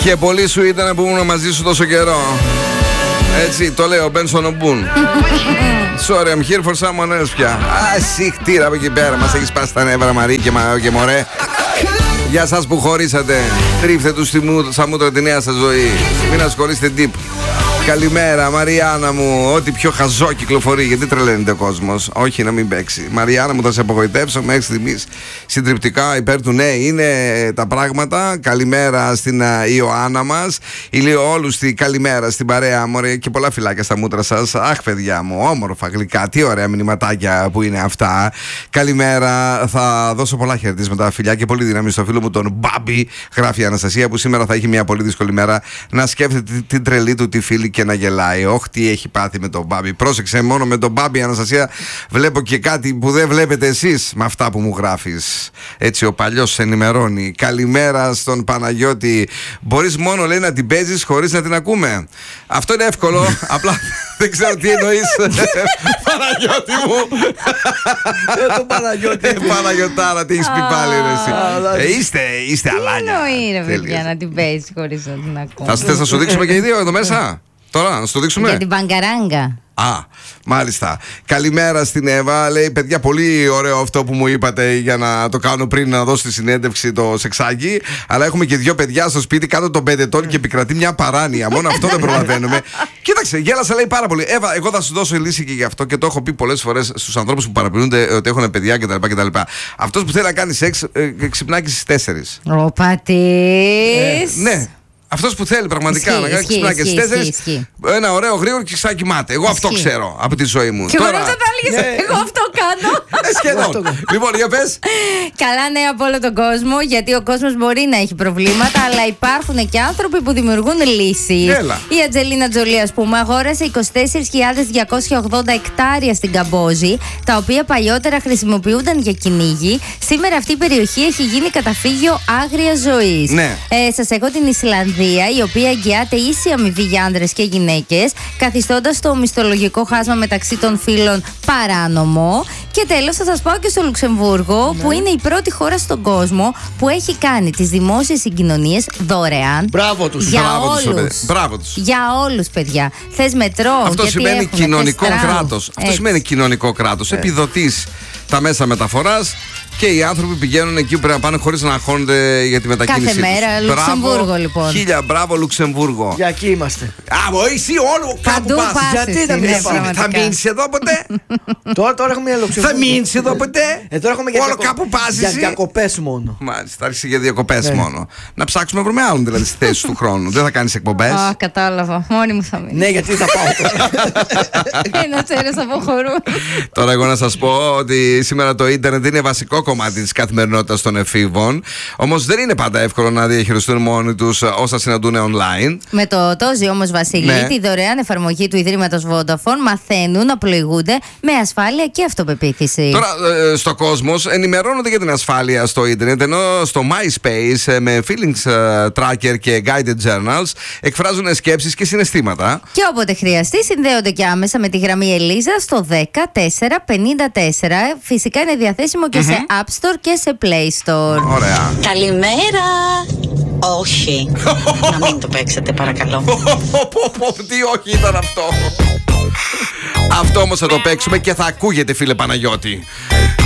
Και πολύ σου ήταν που ήμουν μαζί σου τόσο καιρό. Έτσι το λέω, Μπένσον Ομπούν. Sorry, I'm here for someone else πια. Εσύ χτύρα από εκεί πέρα. Μας έχεις πάσει τα νεύρα, Μαρή και μωρέ. Για σας που χωρίσατε, τρίφτε του στα μούτρα τη νέα σας ζωή. Μην ασχολείστε τύπου. Καλημέρα, Μαριάννα μου. Ό,τι πιο χαζό κυκλοφορεί. Γιατί τρελαίνεται ο κόσμος. Όχι, να μην παίξει. Μαριάννα μου, θα σε απογοητεύσω. Μέχρι στιγμής συντριπτικά υπέρ του. Ναι, είναι τα πράγματα. Καλημέρα στην Ιωάννα μας. Ηλιοόλουστη, καλημέρα στην παρέα μου. Και πολλά φυλάκια στα μούτρα σας. Αχ, παιδιά μου, όμορφα γλυκά. Τι ωραία μηνυματάκια που είναι αυτά. Καλημέρα. Θα δώσω πολλά χαιρετίσματα, φιλιά, και πολύ δύναμη στο φίλο μου τον Μπάμπη. Γράφει η Αναστασία, που σήμερα θα έχει μια πολύ δύσκολη μέρα να σκέφτεται την τρελή του τη φίλη και να γελάει. Όχι, τι έχει πάθει με τον Μπάμπη. Πρόσεξε, μόνο με τον Μπάμπη, Αναστασία, βλέπω και κάτι που δεν βλέπετε εσείς με αυτά που μου γράφεις. Έτσι, ο παλιός σε ενημερώνει. Καλημέρα στον Παναγιώτη. Μπορείς μόνο, λέει, να την παίζεις χωρίς να την ακούμε. Αυτό είναι εύκολο. Απλά δεν ξέρω τι εννοείς. Παναγιώτη μου. Τον Παναγιώτη. Παναγιωτάρα, τι έχεις πει πάλι, ρε εσύ. Είστε αλάνια. Τι εννοεί, ρε παιδιά, να την παίζεις χωρίς να την ακούμε. Θες να σου δείξουμε και οι δύο εδώ μέσα? Τώρα, να σου το δείξουμε. Για την μπαγκαράγκα. Μάλιστα. Καλημέρα στην Εύα. Λέει, παιδιά, πολύ ωραίο αυτό που μου είπατε για να το κάνω πριν να δώσω τη συνέντευξη το σεξάκι. Αλλά έχουμε και δύο παιδιά στο σπίτι κάτω των 5 ετών και επικρατεί μια παράνοια. Μόνο αυτό δεν προλαβαίνουμε. Κοίταξε, γέλασα, λέει πάρα πολύ. Εύα, εγώ θα σου δώσω λύση και γι' αυτό και το έχω πει πολλές φορές στους ανθρώπους που παραπονιούνται ότι έχουν παιδιά κτλ. Αυτός που θέλει να κάνει σεξ ξυπνάει και στις 4. Ο πατής. Ναι. Αυτός που θέλει πραγματικά να κάνει ξυπνάκι στις 4, ένα ωραίο γρήγορο και ξακοιμάται. Εγώ αυτό ξέρω από τη ζωή μου. Και εγώ νόμιζα θα έλεγες, εγώ αυτό κάνω. Σχεδόν. Λοιπόν, για πες. Καλά νέα από όλο τον κόσμο, γιατί ο κόσμος μπορεί να έχει προβλήματα, αλλά υπάρχουν και άνθρωποι που δημιουργούν λύσεις. Η Ατζελίνα Τζολί, ας πούμε, αγόρασε 24.280 εκτάρια στην Καμπόζη, τα οποία παλιότερα χρησιμοποιούνταν για κυνήγι. Σήμερα αυτή η περιοχή έχει γίνει καταφύγιο άγριας ζωής. Σας έχω την Ισλανδία, η οποία εγγυάται ίση αμοιβή για άνδρες και γυναίκες, καθιστώντας το μισθολογικό χάσμα μεταξύ των φύλων παράνομο. Και τέλος, θα σας πάω και στο Λουξεμβούργο, που είναι η πρώτη χώρα στον κόσμο που έχει κάνει τις δημόσιες συγκοινωνίες δωρεάν. Μπράβο τους. Για όλους. Για όλους, παιδιά. Θες μετρό. Αυτό σημαίνει κοινωνικό κράτος. Αυτό σημαίνει κοινωνικό κράτος. Επιδοτείς τα μέσα μεταφοράς. Και οι άνθρωποι πηγαίνουν εκεί που πρέπει να πάνε χωρίς να αγχώνονται για τη μετακίνηση. Κάθε μέρα, Λουξεμβούργο λοιπόν. Χίλια μπράβο, Λουξεμβούργο. Για εκεί είμαστε. Εσύ όλο κάπου πας. Γιατί δεν θα μείνεις εδώ ποτέ? Τώρα έχουμε για Λουξεμβούργο. Θα μείνεις εδώ ποτέ? Τώρα έχουμε όλο κάπου πας. Για διακοπές μόνο. Μάλιστα, άρχισε για διακοπές μόνο. Να ψάξουμε να βρούμε άλλον δηλαδή στη θέση του χρόνου. Δεν θα κάνεις εκπομπές. Κατάλαβα. Μόνη μου θα μείνω. Ναι, γιατί θα πάω τώρα. Ένα τσέρες αποχωρούν. Τώρα εγώ να σας πω ότι σήμερα το ίντερνετ είναι βασικό κομμάτι της καθημερινότητας των εφήβων. Όμως δεν είναι πάντα εύκολο να διαχειριστούν μόνοι τους όσα συναντούν online. Με το Τόζι όμως, Βασίλη, τη δωρεάν εφαρμογή του Ιδρύματος Vodafone, μαθαίνουν να πλοηγούνται με ασφάλεια και αυτοπεποίθηση. Τώρα στο κόσμος ενημερώνονται για την ασφάλεια στο ίντερνετ, ενώ στο MySpace με feelings tracker και guided journals εκφράζουν σκέψεις και συναισθήματα. Και όποτε χρειαστεί συνδέονται και άμεσα με τη γραμμή Ελίζα στο 10454. Φυσικά είναι διαθέσιμο και σε App Store και σε Play Store. Ωραία. Καλημέρα. Όχι. Να μην το παίξετε, παρακαλώ. Τι όχι ήταν αυτό. Αυτό όμως θα το παίξουμε και θα ακούγεται, φίλε Παναγιώτη.